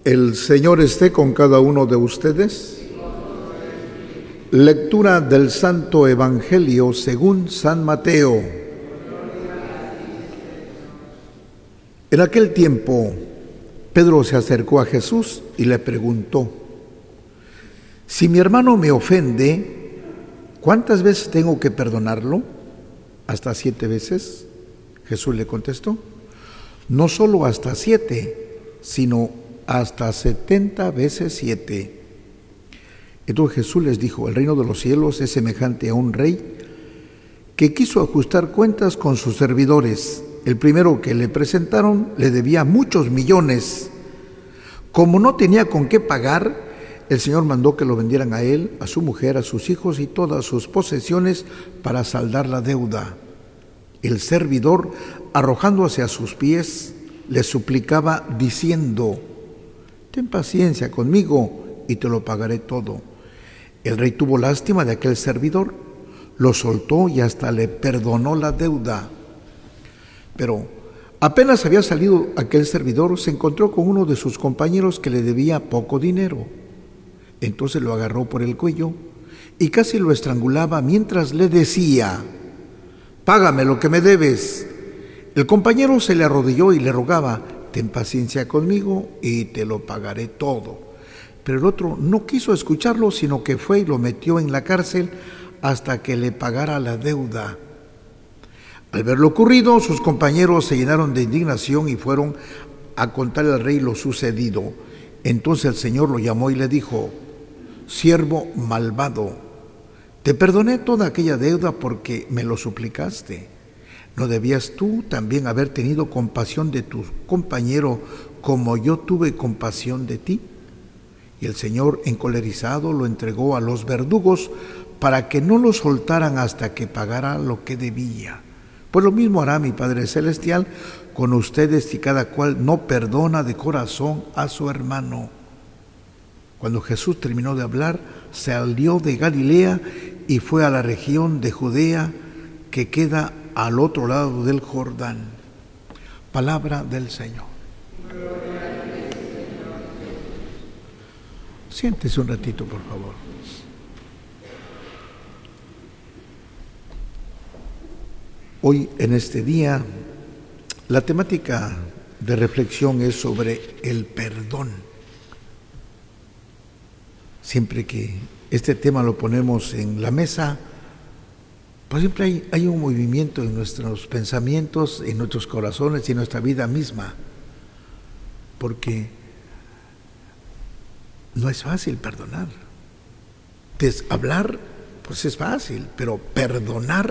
El Señor esté con cada uno de ustedes. Lectura del Santo Evangelio según San Mateo. En aquel tiempo, Pedro se acercó a Jesús y le preguntó: si mi hermano me ofende, ¿cuántas veces tengo que perdonarlo? ¿Hasta 7 veces? Jesús le contestó: no solo hasta 7, sino hasta 70 veces 7. Entonces Jesús les dijo: el reino de los cielos es semejante a un rey que quiso ajustar cuentas con sus servidores. El primero que le presentaron le debía muchos millones. Como no tenía con qué pagar, el Señor mandó que lo vendieran a él, a su mujer, a sus hijos y todas sus posesiones para saldar la deuda. El servidor, arrojándose a sus pies, le suplicaba diciendo: ten paciencia conmigo y te lo pagaré todo. El rey tuvo lástima de aquel servidor, lo soltó y hasta le perdonó la deuda. Pero apenas había salido aquel servidor, se encontró con uno de sus compañeros que le debía poco dinero. Entonces lo agarró por el cuello y casi lo estrangulaba mientras le decía: págame lo que me debes. El compañero se le arrodilló y le rogaba: ten paciencia conmigo y te lo pagaré todo. Pero el otro no quiso escucharlo, sino que fue y lo metió en la cárcel hasta que le pagara la deuda. Al ver lo ocurrido, sus compañeros se llenaron de indignación y fueron a contarle al rey lo sucedido. Entonces el Señor lo llamó y le dijo: siervo malvado, te perdoné toda aquella deuda porque me lo suplicaste. ¿No debías tú también haber tenido compasión de tu compañero como yo tuve compasión de ti? Y el Señor, encolerizado, lo entregó a los verdugos para que no lo soltaran hasta que pagara lo que debía. Pues lo mismo hará mi Padre Celestial con ustedes si cada cual no perdona de corazón a su hermano. Cuando Jesús terminó de hablar, salió de Galilea y fue a la región de Judea, que queda al otro lado del Jordán. Palabra del Señor. Siéntese un ratito, por favor. Hoy, en este día, la temática de reflexión es sobre el perdón. Siempre que este tema lo ponemos en la mesa, pues siempre hay un movimiento en nuestros pensamientos, en nuestros corazones y en nuestra vida misma. Porque no es fácil perdonar. Hablar, pues es fácil, pero perdonar,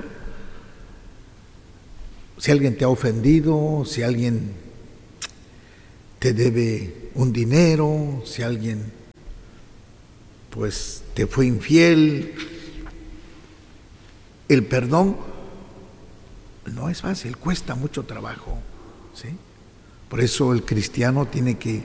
si alguien te ha ofendido, si alguien te debe un dinero, si alguien pues te fue infiel, el perdón no es fácil, cuesta mucho trabajo, ¿sí? Por eso el cristiano tiene que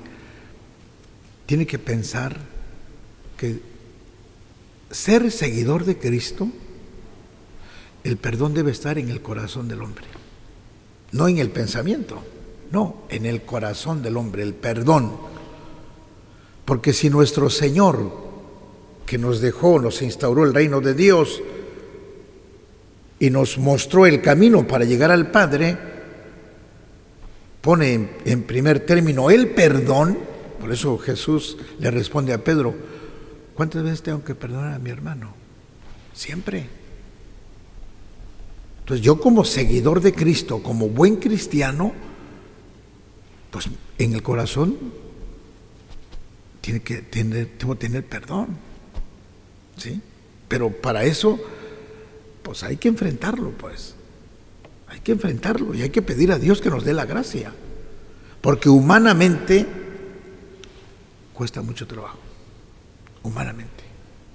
pensar que ser seguidor de Cristo, el perdón debe estar en el corazón del hombre. No en el pensamiento, no, en el corazón del hombre, el perdón. Porque si nuestro Señor, que nos dejó, nos instauró el reino de Dios y nos mostró el camino para llegar al Padre, pone en primer término el perdón. Por eso Jesús le responde a Pedro: ¿cuántas veces tengo que perdonar a mi hermano? Siempre. Entonces yo, como seguidor de Cristo, como buen cristiano, pues en el corazón tengo que tener perdón, ¿sí? Pero para eso, pues hay que enfrentarlo, hay que enfrentarlo y hay que pedir a Dios que nos dé la gracia, porque humanamente cuesta mucho trabajo, humanamente,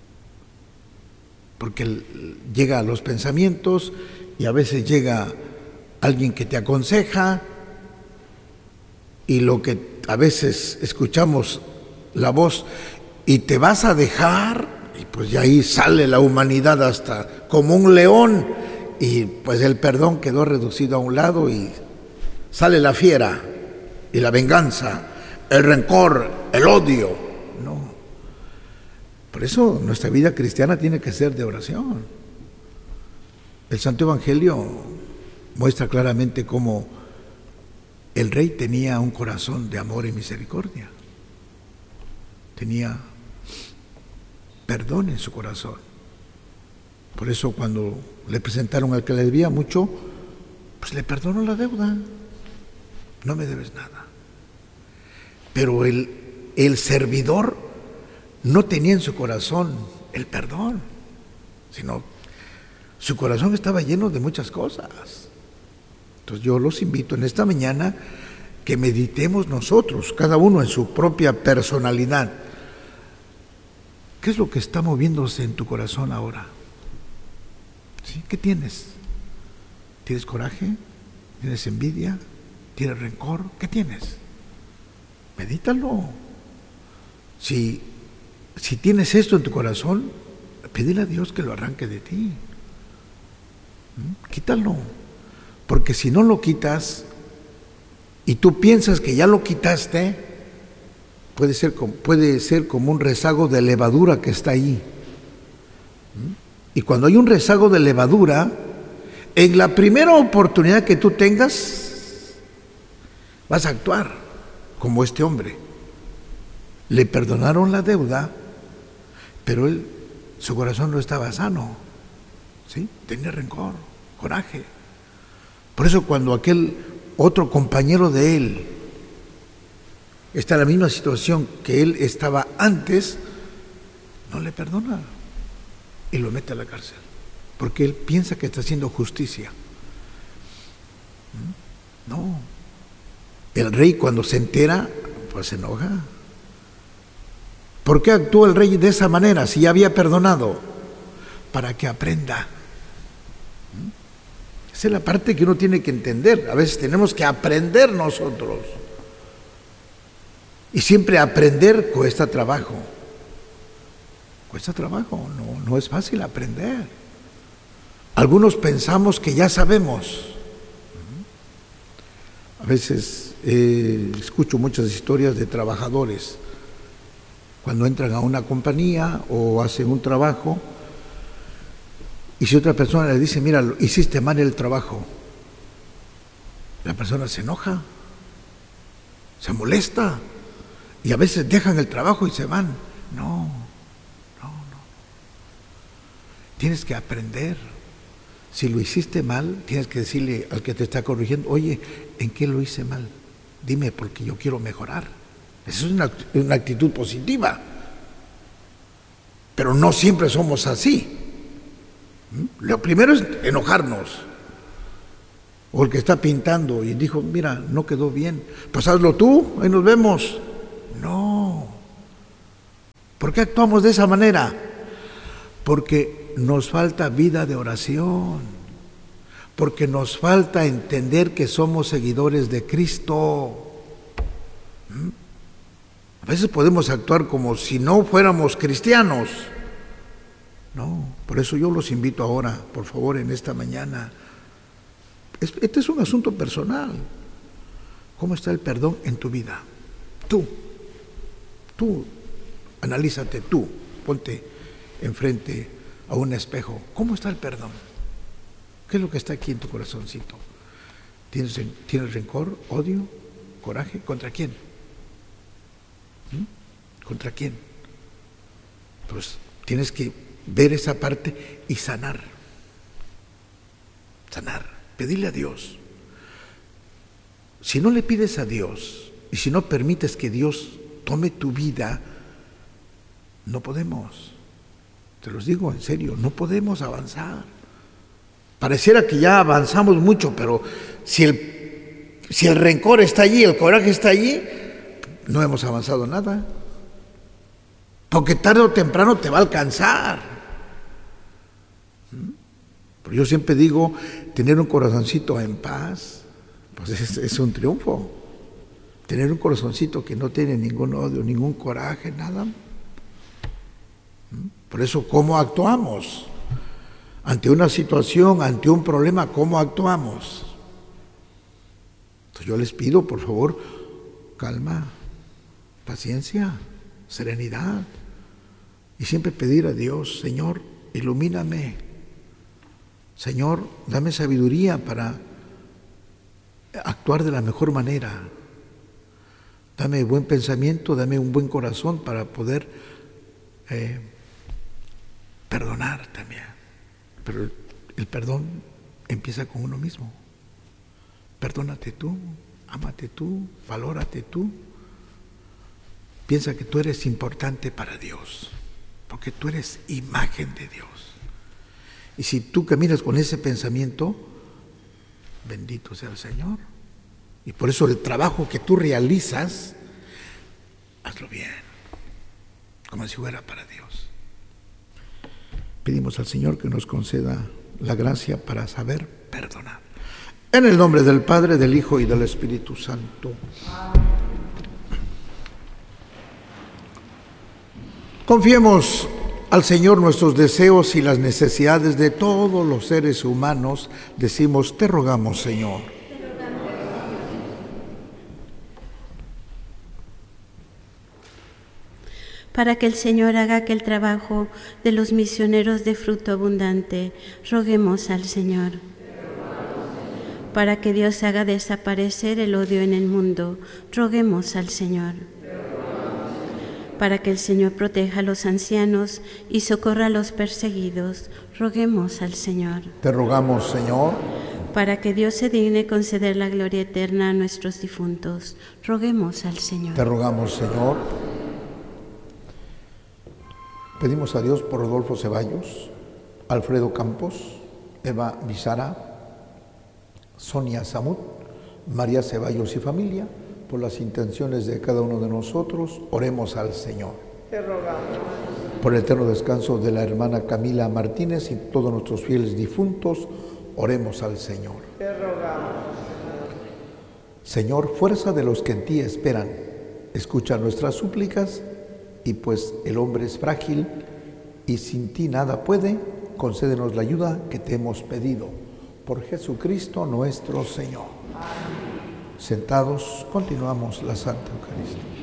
porque llega a los pensamientos y a veces llega alguien que te aconseja y lo que a veces escuchamos la voz: y te vas a dejar, y pues ya ahí sale la humanidad hasta como un león, y pues el perdón quedó reducido a un lado y sale la fiera y la venganza. el rencor, el odio. No. Por eso nuestra vida cristiana tiene que ser de oración. El Santo Evangelio muestra claramente cómo el rey tenía un corazón de amor y misericordia. Tenía perdón en su corazón. Por eso cuando le presentaron al que le debía mucho, pues le perdonó la deuda. No me debes nada. Pero el servidor no tenía en su corazón el perdón, sino su corazón estaba lleno de muchas cosas. Entonces yo los invito en esta mañana que meditemos nosotros, cada uno en su propia personalidad. ¿Qué es lo que está moviéndose en tu corazón ahora? ¿Sí? ¿Qué tienes? ¿Tienes coraje? ¿Tienes envidia? ¿Tienes rencor? ¿Qué tienes? Medítalo. Si tienes esto en tu corazón, pídele a Dios que lo arranque de ti. Quítalo. Porque si no lo quitas y tú piensas que ya lo quitaste, puede ser como un rezago de levadura que está ahí. Y cuando hay un rezago de levadura, en la primera oportunidad que tú tengas, vas a actuar como este hombre. Le perdonaron la deuda, pero su corazón no estaba sano, ¿sí? Tenía rencor, coraje. Por eso cuando aquel otro compañero de él está en la misma situación que él estaba antes, no le perdona y lo mete a la cárcel, porque él piensa que está haciendo justicia. No. El rey cuando se entera, pues se enoja. ¿Por qué actuó el rey de esa manera si ya había perdonado? Para que aprenda. Esa es la parte que uno tiene que entender. A veces tenemos que aprender nosotros. Y siempre aprender cuesta trabajo. Cuesta trabajo, no es fácil aprender. Algunos pensamos que ya sabemos. A veces escucho muchas historias de trabajadores cuando entran a una compañía o hacen un trabajo y si otra persona le dice, mira, hiciste mal el trabajo, la persona se enoja, se molesta y a veces dejan el trabajo y se van. No. Tienes que aprender. Si lo hiciste mal, tienes que decirle al que te está corrigiendo, oye, ¿en qué lo hice mal? Dime, porque yo quiero mejorar. Esa es una actitud positiva. Pero no siempre somos así. Lo primero es enojarnos. O el que está pintando y dijo, mira, no quedó bien. Pues hazlo tú, ahí nos vemos. No. ¿Por qué actuamos de esa manera? Porque nos falta vida de oración, porque nos falta entender que somos seguidores de Cristo. A veces podemos actuar como si no fuéramos cristianos. No, por eso yo los invito ahora, por favor, en esta mañana. Este es un asunto personal. ¿Cómo está el perdón en tu vida? Tú, analízate tú, ponte enfrente a un espejo. ¿Cómo está el perdón? ¿Qué es lo que está aquí en tu corazoncito? ¿Tienes rencor, odio, coraje? ¿Contra quién? ¿Contra quién? Pues tienes que ver esa parte y sanar. Pedirle a Dios. Si no le pides a Dios y si no permites que Dios tome tu vida, no podemos. Te los digo en serio, no podemos avanzar. Pareciera que ya avanzamos mucho, pero si el rencor está allí, el coraje está allí, no hemos avanzado nada. Porque tarde o temprano te va a alcanzar. Pero yo siempre digo, tener un corazoncito en paz, pues es un triunfo. Tener un corazoncito que no tiene ningún odio, ningún coraje, nada. Por eso, ¿cómo actuamos? Ante una situación, ante un problema, ¿cómo actuamos? Entonces yo les pido, por favor, calma, paciencia, serenidad. Y siempre pedir a Dios, Señor, ilumíname. Señor, dame sabiduría para actuar de la mejor manera. Dame buen pensamiento, dame un buen corazón para poder perdonar también. Pero el perdón empieza con uno mismo. Perdónate tú, ámate tú, valórate tú. Piensa que tú eres importante para Dios, porque tú eres imagen de Dios. Y si tú caminas con ese pensamiento, bendito sea el Señor. Y por eso el trabajo que tú realizas, hazlo bien, como si fuera para Dios. Pedimos al Señor que nos conceda la gracia para saber perdonar. En el nombre del Padre, del Hijo y del Espíritu Santo. Confiemos al Señor nuestros deseos y las necesidades de todos los seres humanos. Decimos, te rogamos, Señor. Para que el Señor haga que el trabajo de los misioneros dé fruto abundante, roguemos al Señor. Para que Dios haga desaparecer el odio en el mundo, roguemos al Señor. Para que el Señor proteja a los ancianos y socorra a los perseguidos, roguemos al Señor. Te rogamos, Señor. Para que Dios se digne conceder la gloria eterna a nuestros difuntos, roguemos al Señor. Te rogamos, Señor. Pedimos a Dios por Rodolfo Ceballos, Alfredo Campos, Eva Bizara, Sonia Samut, María Ceballos y familia, por las intenciones de cada uno de nosotros. Oremos al Señor. Te rogamos. Por el eterno descanso de la hermana Camila Martínez y todos nuestros fieles difuntos, oremos al Señor. Te rogamos. Señor, fuerza de los que en ti esperan, escucha nuestras súplicas, y pues el hombre es frágil y sin ti nada puede, concédenos la ayuda que te hemos pedido. Por Jesucristo nuestro Señor. Amén. Sentados, continuamos la Santa Eucaristía.